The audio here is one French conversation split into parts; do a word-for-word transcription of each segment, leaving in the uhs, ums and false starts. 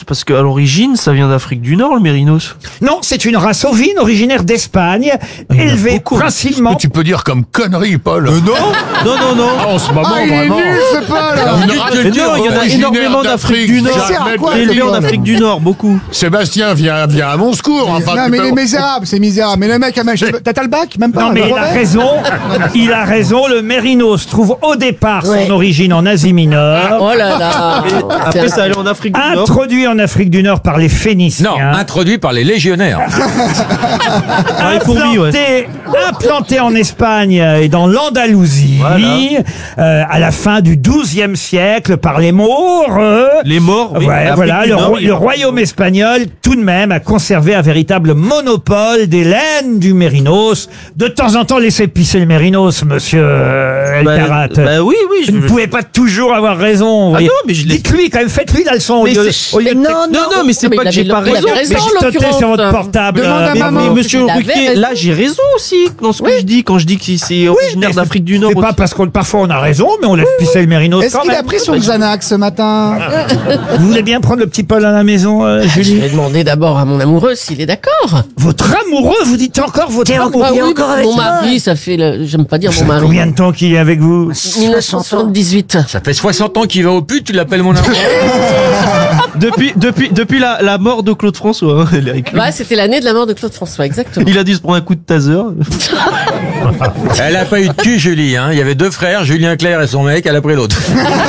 Parce qu'à l'origine, ça vient d'Afrique du Nord, le mérinos. Non, c'est une race ovine originaire d'Espagne, élevée principalement... Tu peux dire comme connerie, Paul. Euh, non, non, non, non. Ah, en ce moment, Ah, il est vraiment. nul, ce Paul. Alors, Mais arrête de non, le dire, il y en a originaire énormément d'Afrique du Nord. Ça sert à quoi, Élevé en Paul Afrique du Nord, beaucoup. Sébastien, viens, viens à mon secours. Enfin, non, tu mais peux- les misérables, c'est misérable. Mais le mec a mâché. T'as t'as le bac, même pas. Non mais le il a brevet raison, il a raison, le mérinos trouve au départ son Ouais. origine en Asie mineure, Oh là là. Après, ça allait en Afrique du Nord. introduit en Afrique du Nord par les Phéniciens. Non, introduit par les légionnaires. Ah, les fourmis, ouais. implanté, implanté en Espagne et dans l'Andalousie Voilà. euh, à la fin du douzième siècle par les Maures. euh, Les morts, oui. Ouais, Afrique voilà, du le, Nord, ro- il- le royaume espagnol, tout de même, a conservé un véritable monopole des laines du mérinos. De temps en temps, laissez pisser le mérinos, monsieur euh, El Bah, Karat. bah oui, oui. Vous ne pouvez pas toujours avoir raison. vous Ah voyez. non, mais je l'ai- Dites-lui quand même, faites-lui la leçon. Au Mais lieu, c'est- au lieu de non, Non, non, mais c'est Mais pas il que j'ai avait- pas il raison. avait raison, mais en Sautez l'occurrence. sur votre portable. Demande à euh, Mais, maman. mais monsieur Il avait Ruquier, raison. là j'ai raison aussi dans ce que je dis quand je dis que c'est originaire mais d'Afrique du Nord. C'est pas aussi. parce qu'on parfois on a raison, mais on laisse pisser le mérinos Est-ce quand qu'il a même. pris son Xanax ce matin? Vous voulez bien prendre le petit Paul à la maison, euh, Je Julie? vais demander d'abord à mon amoureux s'il est d'accord. Votre amoureux, vous dites encore votre amoureux? Ah oui, encore avec mon toi. mari, ça fait le... J'aime pas dire mon mari. Combien de temps qu'il est avec vous? mille neuf cent soixante-dix-huit. Ça fait soixante ans qu'il va au pute, tu l'appelles mon amour. Depuis, depuis, depuis la, la mort de Claude François. hein, elle est avec lui. Ouais, c'était l'année de la mort de Claude François, exactement. Il a dû se prendre un coup de taser. Elle a pas eu de cul, Julie. Hein. Il y avait deux frères, Julien Clerc et son mec, elle a pris l'autre.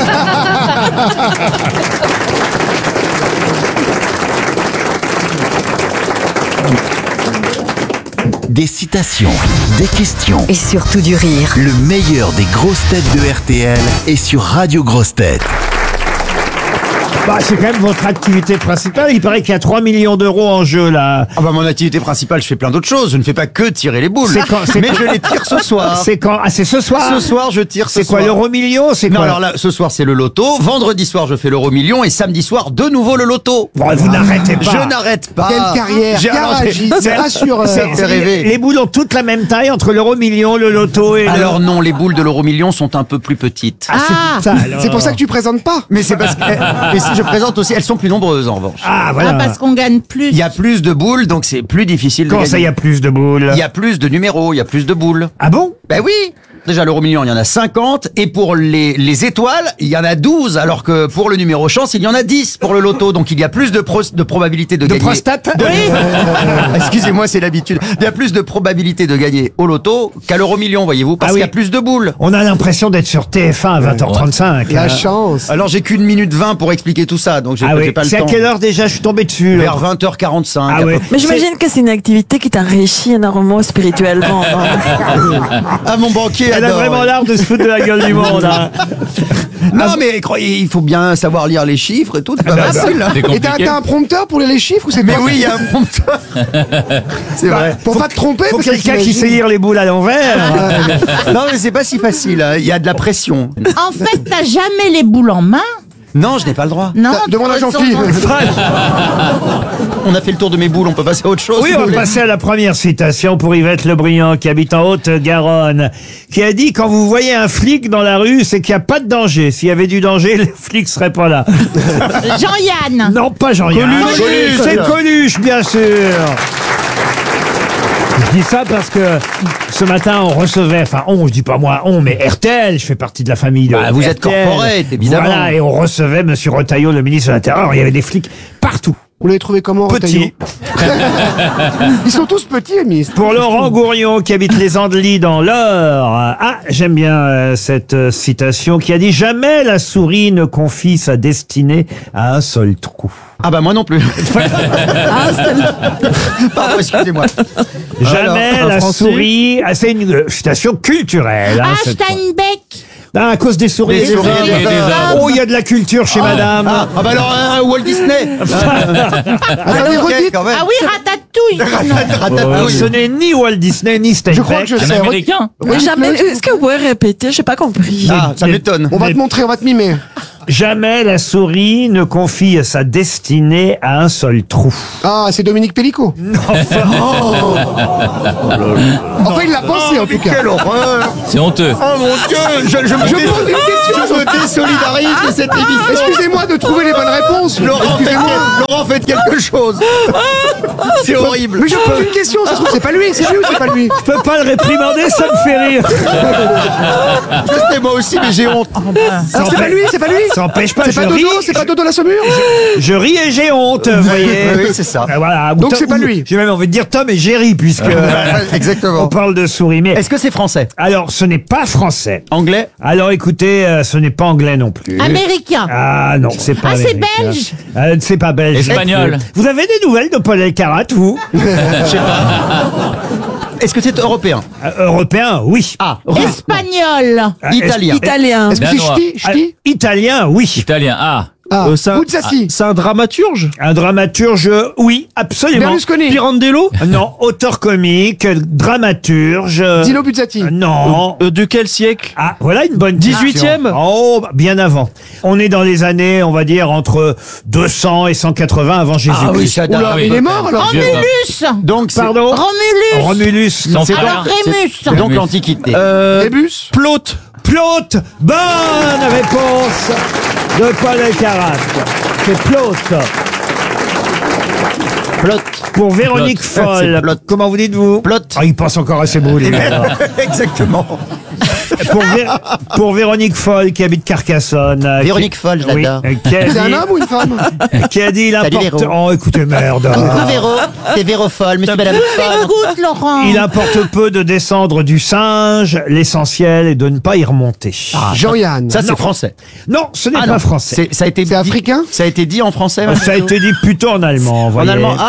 Des citations, des questions. Et surtout du rire. Le meilleur des grosses têtes de R T L est sur Radio Grosses Têtes. Bah, c'est quand même votre activité principale. Il paraît qu'il y a trois millions d'euros en jeu, là. Ah bah mon activité principale, je fais plein d'autres choses. Je ne fais pas que tirer les boules. C'est quand- c'est Mais quand- je les tire ce soir. C'est quand? Ah, c'est ce soir? Ce soir, je tire ce C'est quoi, soir. l'euro million? C'est Non, quoi? alors là, ce soir, c'est le loto. Vendredi soir, je fais l'euro million. Et samedi soir, de nouveau le loto. Bon, vous n'arrêtez pas. Je n'arrête pas. Quelle carrière, J'ai- alors, j'ai- garagiste, C'est- rassureur. c'est- fait rêver. Les boules ont toutes la même taille entre l'euro million, le loto et Alors le... non, les boules de l'euro million sont un peu plus petites. Ah, c'est ça, alors. C'est pour ça que tu présentes pas. Mais c'est parce que, mais si je présente aussi, elles sont plus nombreuses en revanche. Ah, voilà. Ah, parce qu'on gagne plus. Il y a plus de boules, donc c'est plus difficile de Comment gagner. ça, il y a plus de boules? Il y a plus de numéros, il y a plus de boules. Ah bon? Ben oui. Déjà, l'euro million, il y en a cinquante. Et pour les, les étoiles, il y en a douze. Alors que pour le numéro chance, il y en a dix pour le loto. Donc il y a plus de, pro- de probabilité de, De gagner. prostate? Oui. Excusez-moi, c'est l'habitude. Il y a plus de probabilité de gagner au loto qu'à l'euro million, voyez-vous. Parce Ah oui. qu'il y a plus de boules. On a l'impression d'être sur T F un à vingt heures trente-cinq. La hein. chance. Alors j'ai qu'une minute vingt pour expliquer tout ça. Donc j'ai Ah pas, oui. j'ai pas le C'est à temps. quelle heure déjà je suis tombé dessus? là Vers vingt heures quarante-cinq. Ah à oui. peu près. Mais j'imagine que c'est une activité qui t'enrichit énormément spirituellement. non? Ah, mon banquier Elle a adore. vraiment l'art de se foutre de la gueule du monde. hein. Non, mais croyez, il faut bien savoir lire les chiffres et tout. C'est pas facile. hein. C'est Et t'as compliqué. t'as un prompteur pour les chiffres ou c'est Mais pas- oui, il y a un prompteur. C'est vrai. Pour pas te tromper. Faut parce que quelqu'un qui t'imagines- sait lire les boules à l'envers. Non, mais c'est pas si facile. hein. Il y a de la pression. En fait, t'as jamais les boules en main. Non, je n'ai pas le droit. Non. Demande à Jean-Philippe. On a fait le tour de mes boules, on peut passer à autre chose. Oui, si on vous va voulez. passer à la première citation pour Yvette Lebriand, qui habite en Haute-Garonne, qui a dit « Quand vous voyez un flic dans la rue, c'est qu'il n'y a pas de danger. S'il y avait du danger, le flic serait pas là. Jean-Yann. » Non, pas Jean-Yann. Coluche. Coluche. C'est Coluche, bien sûr. Je dis ça parce que ce matin, on recevait, enfin, on, je dis pas moi, on, mais R T L, je fais partie de la famille de Bah, vous êtes R T L. corporate, évidemment. Voilà, et on recevait Monsieur Retailleau, le ministre de l'Intérieur. Il y avait des flics partout. Vous l'avez trouvé comment, Petits. Retailleau Ils sont tous petits, les ministres. Pour Laurent Gourion, qui habite les Andelys dans l'Eure. Ah, j'aime bien euh, cette euh, citation qui a dit « Jamais la souris ne confie sa destinée à un seul trou. Ah bah moi non plus. Pardon, excusez-moi. Jamais Alors, un la Français souris... » Ah, c'est une euh, citation culturelle. hein, Ah, cette fois. Steinbeck. Ah, à cause des souris. Des des souris, hommes. des hommes. Oh, il y a de la culture chez madame. Ah, ah bah alors, euh, Walt Disney. Attendez, Ok, redites. quand même. Ah oui, Ratatouille. Ratatouille. Oh, ce n'est ni Walt Disney, ni Steinbeck. Je crois que je Un sais. américain. Mais jamais. Est-ce que vous pouvez répéter? J'ai pas compris. Ah, ça m'étonne. On va te montrer, on va te mimer. Jamais la souris ne confie sa destinée à un seul trou. Ah, c'est Dominique Pellicot. Enfin, il l'a pensé, en tout cas. Quelle horreur. C'est honteux. Oh mon Dieu, je, je, me, Je pose une question. je me désolidarise de cette émission. Excusez-moi de trouver les bonnes réponses. Laurent, Excusez-moi. t'inquiète, Laurent, faites quelque chose. C'est horrible. Mais je pose une question, ça se trouve, c'est pas lui, c'est lui ou c'est pas lui? Je peux pas le réprimander, ça me fait rire. Je sais, moi aussi, mais j'ai honte. Alors c'est pas lui, c'est pas lui? Ça empêche pas, C'est je pas ris. Dodo, c'est pas Dodo la Saumure? Je ris et j'ai honte, vous voyez. Oui, oui, c'est ça. Ah, voilà. Ou Donc Tom- c'est pas ou- lui. J'ai même envie de dire Tom et Jerry, puisque euh, Exactement. on parle de souris. Mais Est-ce que c'est français? alors, ce n'est pas français. Anglais? Alors, écoutez, euh, ce n'est pas anglais non plus. Américain. Ah non, c'est pas Ah, c'est américain. belge. Euh, c'est pas belge. Espagnol. Vous avez des nouvelles de Paul Elkarat, vous? Est-ce que c'est européen? Euh, Européen, oui. Ah, Espagnol. Euh, italien. Italien. Est-ce que c'est Danois. ch'ti? euh, Ch'ti? Italien, oui. Italien. Ah. Ah, Euh, c'est un- Buzzati. C'est un dramaturge. Un dramaturge, oui, absolument. Berlusconi. Pirandello. Non, auteur comique, dramaturge. euh, Dino Buzzati. euh, Non. Euh, de quel siècle? Ah, voilà une bonne dix-huitième. question. Oh, bah, bien avant. On est dans les années, on va dire, entre deux cents et cent quatre-vingts avant Jésus-Christ. Ah oui, ça date. Oula, oui. il est mort alors? Vieux, Romulus. Donc, c'est Pardon Romulus. Romulus. Son c'est frère. Alors Rémus. c'est donc l'Antiquité. Euh, Rébus? Plaute. Plaute. Bonne réponse de Paul Elkarat. C'est Plaute. Plot. Pour Véronique Plaute. Foll. C'est Plaute. Comment vous dites-vous Plaute. Ah, il pense encore à ses boules. les gars. Exactement. pour, Vé- pour Véronique Foll qui habite Carcassonne. euh, Véronique qui- Foll, je oui, l'adore. euh, qui a C'est un dit- homme ou une femme? qui a dit il Salut, importe. Véro. Oh, écoutez, merde. Véro, c'est Véro Folle, monsieur, madame Folle. Écoute, Laurent. Il importe peu de descendre du singe. L'essentiel est de ne pas y remonter. Jean-Yann. Ça, c'est Non. français. Non, ce n'est Ah, pas non. français. C'est- Ça a été C'est dit- africain? Ça a été dit en français, Ça a monsieur été dit plutôt en allemand. En voyez. allemand.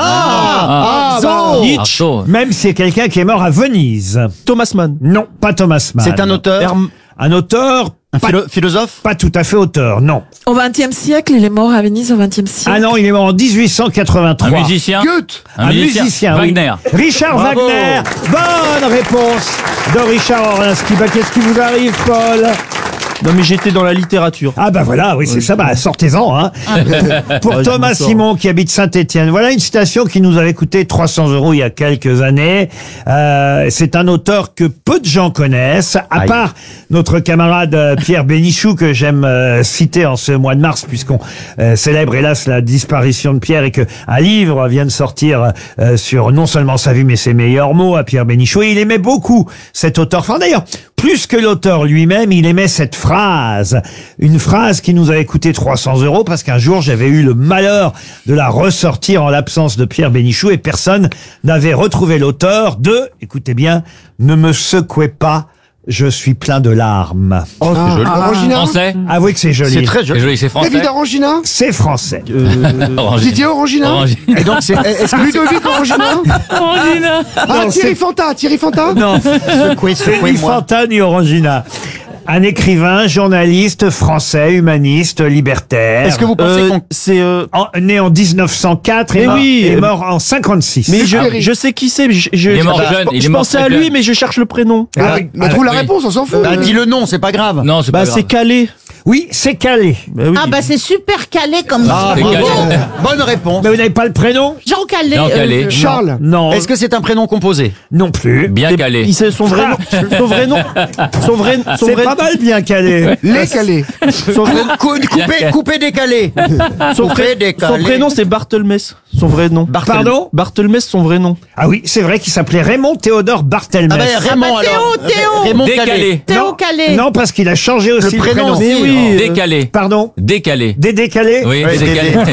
Ah, Ah, bah, Artaud. Même si c'est quelqu'un qui est mort à Venise. Thomas Mann. Non, pas Thomas Mann. C'est un auteur, Herm- Un auteur, un pas, philo- philosophe. pas tout à fait auteur, non. Au vingtième siècle, il est mort à Venise au vingtième siècle. Ah non, il est mort en dix-huit cent Un quatre-vingt-trois. musicien. Goethe. Un musicien. oui. Wagner. Richard Bravo. Wagner. Bonne réponse de Richard Orlinski. Bah, qu'est-ce qui vous arrive, Paul? Non mais j'étais dans la littérature. Ah bah voilà, oui, c'est ça, bah sortez-en. Hein. Pour Ah, je Thomas m'en sors. Simon qui habite Saint-Étienne, voilà une citation qui nous avait coûté trois cents euros il y a quelques années. Euh, c'est un auteur que peu de gens connaissent, à Aïe. part notre camarade euh, Pierre Bénichou que j'aime euh, citer en ce mois de mars puisqu'on euh, célèbre hélas la disparition de Pierre et que un livre vient de sortir euh, sur non seulement sa vie mais ses meilleurs mots à Pierre Bénichou. Et il aimait beaucoup cet auteur. Enfin d'ailleurs, plus que l'auteur lui-même, il aimait cette phrase. Une phrase qui nous avait coûté trois cents euros parce qu'un jour j'avais eu le malheur de la ressortir en l'absence de Pierre Bénichou et personne n'avait retrouvé l'auteur de, écoutez bien, ne me secouez pas, je suis plein de larmes. Oh, c'est joli. Orangina? Français. Avouez que c'est joli. C'est très C'est joli. joli, c'est français. David Orangina? C'est français. Orangina. Didier Orangina? Orangina. Et donc, c'est, est-ce que Ludovic Orangina? Orangina. Ah, Non, Thierry c'est- Fanta, Thierry Fanta? Non, secouez, c'est ni secouez-moi. Fanta ni Orangina. Un écrivain, journaliste, français, humaniste, libertaire. Est-ce que vous pensez Euh, qu'on... c'est euh, En- né en dix neuf cent quatre et, Mais mort, oui, et euh, mort en cinquante-six. mais Ah je, oui. je sais qui c'est. mais Je, je, Il est mort je- jeune, il je est mort pensais très à lui, jeune. mais je cherche le prénom. Ah oui. Mais trouve la oui. réponse, on s'en fout. Bah, dis le nom, c'est pas grave. Non, c'est Bah pas c'est grave. calé. Oui, c'est calé. Bah oui. Ah bah c'est super calé comme Ah, C'est bravo. calé. Bonne réponse. Mais vous n'avez pas le prénom? Jean Calé. Jean Calé. euh, Charles. Non. Est-ce que c'est un prénom composé? Non plus. Bien C'est- calé. Il sait son vrai nom. Son vrai nom. Son vrai. Son C'est vrai. pas mal bien calé. Les calés. Son vrai. Cou- Coupé, coupé, décalé. Son, Coupé, pré- décalé. son prénom c'est Barthelmess. Son vrai nom. Barthel- Pardon? Barthelmess, son vrai nom. Ah oui, c'est vrai qu'il s'appelait Raymond Théodore Ah Barthelmess. ben, Raymond, Ah bah, Théo, alors. Théo. Raymond Calais. Décalé. Théo non, Calé. non, parce qu'il a changé aussi le Le prénom. prénom, Mais si, oui. oh. euh, Décalé. Pardon? Décalé. Dédécalé? Oui, Ouais, décalé. dédé.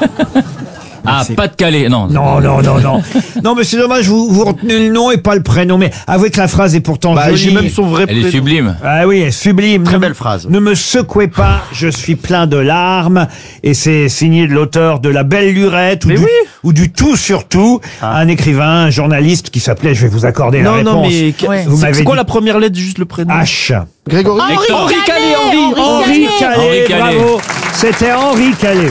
Ah, pas de calé. Non. Non, non, non, non. Non, mais c'est dommage, vous, vous retenez le nom et pas le prénom. Mais avouez que la phrase est pourtant Bah, jolie. j'ai même son vrai Elle est prénom. sublime. Ah oui, elle est sublime. Très Ne- belle phrase. Ne me secouez pas, je suis plein de larmes. Et c'est signé de l'auteur de La Belle Lurette ou, Mais du, oui. ou du Tout sur Tout, un écrivain, un journaliste qui s'appelait, je vais vous accorder la Non, réponse. non, mais que- Ouais. Vous c'est- m'avez c'est quoi dit la première lettre, juste le prénom? H. Grégory. Henri Henri Calé. Calé, Henri. Henri Calais, Henri Calais. bravo. C'était Henri Calais.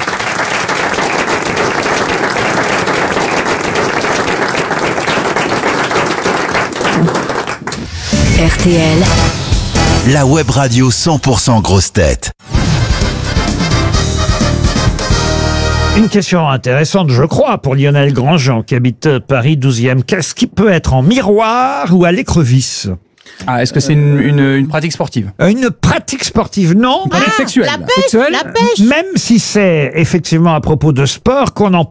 R T L, La web radio cent pour cent grosse tête. Une question intéressante, je crois, pour Lionel Grandjean, qui habite Paris douzième. Qu'est-ce qui peut être en miroir ou à l'écrevisse? Ah, est-ce que c'est une, une, une pratique sportive? Euh, Une pratique sportive, non. Pratique Ah, sexuelle. la pêche, Sexuelle. la pêche. Même si c'est effectivement à propos de sport qu'on en